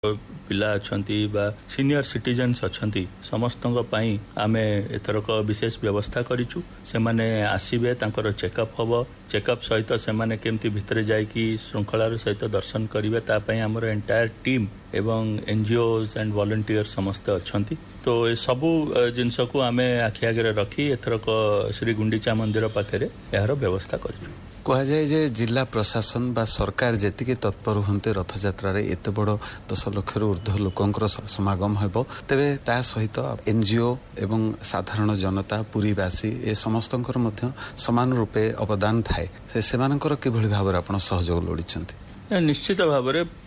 पिला अछंती बा senior citizens अछंती समस्तंग पई आमे एथरक विशेष व्यवस्था करिछु। से माने आसीबे तांकर चेकअप हबो, चेकअप सहित से माने केमती भितरे जाय कि श्रृंखलार सहित दर्शन करिवे ता पई हमर एंटायर टीम एवं एनजीओज एंड वॉलंटियर समस्त अछंती। तो ए सबु जिनस को आमे आखि आगे रखी एथरक श्री गुंडीचा मंदिर पाखरे यार व्यवस्था करिछु। कह जाए जे जिला प्रशासन बा सरकार जेतिके तत्पर होते रथयात्रा एते बड़ 10 लाख ऊर्ध्व लोकंकर समागम हेबो, तेबे ता सहित एनजीओ एवं साधारण जनता पुरीवासी ए समस्तंकर मध्य समान रूपे अवदान थाए। से मानकर किभଳି भाବରେ आपण सहयोग लोडिछंती? निश्चित भाव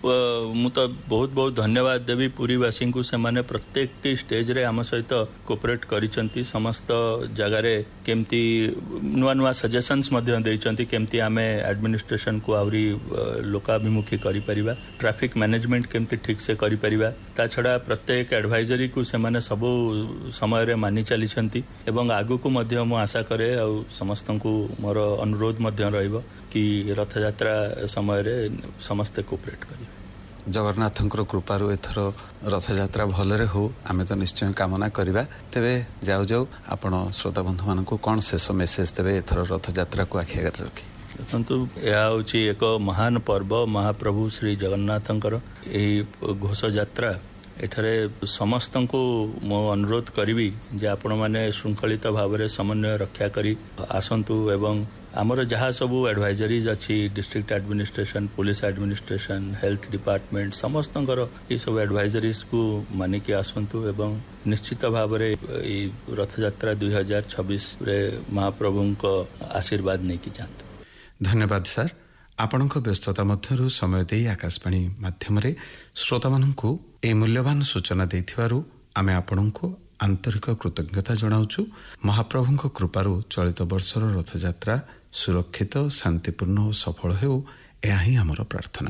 मु तो बहुत बहुत धन्यवाद देवी पुरीवासी को। से माने प्रत्येक स्टेज रे आम सहित कोऑपरेट करिसंती। समस्त जगार केमती नुआ नुआ सजेशंस मध्य देइसंती, केमती आमे एडमिनिस्ट्रेशन को आवरी लोकाभिमुखी करि परिबा, ट्रैफिक मैनेजमेंट केमती ठीक से करि परिबा। ता छडा प्रत्येक एडवाइजरी को से माने सब समय रे मानि चलिसंती एवं आगु को मध्य मु आशा करे आ समस्त को मोर अनुरोध मध्य रहइबो कि रथ यात्रा समय रे समस्त कोऑपरेट करी। जगन्नाथंकर कृपारू एथर रथ यात्रा भलरे हो आमे तो निश्चय कामना करिबा। तेबे जाऊ जाऊ आपण श्रोता बंधु मानकु कोन शेष मेसेज देबे एथर रथ यात्रा को आखि आगे रखी? देखंतु या होची एक महान पर्व महाप्रभु श्री जगन्नाथंकर एही घोष यात्रा। एठारे समस्त को मो अनुरोध करी जे आपण माने श्रृंखलित भाव में समन्वय रक्षा करी आसंतु एवं आमर जहाँ सबू एडवाइजरीज अच्छी district administration, police administration, health department समस्त ये सब एडवाइजरीज को मानिकी आसंतु एवं निश्चित भाव में रथ यात्रा 2026 रे महाप्रभु को आशीर्वाद नहीं कि जातु। धन्यवाद सर। आपणक व्यस्तता मध्यरु समय दे आकाशवाणी माध्यम रे श्रोता मानकु ए मूल्यवान सूचना देथिबारु आमे आपणको आंतरिक कृतज्ञता जनाउछु। महाप्रभुଙ୍କ कृपारु चलित वर्षर रथ यात्रा सुरक्षित, शांतिपूर्ण और सफल हो, यह ही हमर प्रार्थना।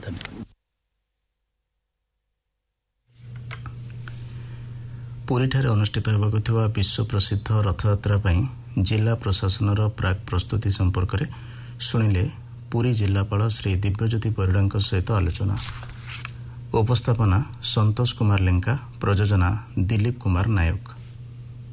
पुरी ठारे अनुष्ठित हेबाकु थिबा विश्व प्रसिद्ध रथयात्रा पई जिला प्रशासनर प्राक प्रस्तुति संपर्क रे सुनिले पुरी जिलापाल श्री दिव्यज्योति परिडांक सहित आलोचना। उपस्थापना संतोष कुमार लेंका, प्रयोजना दिलीप कुमार नायक।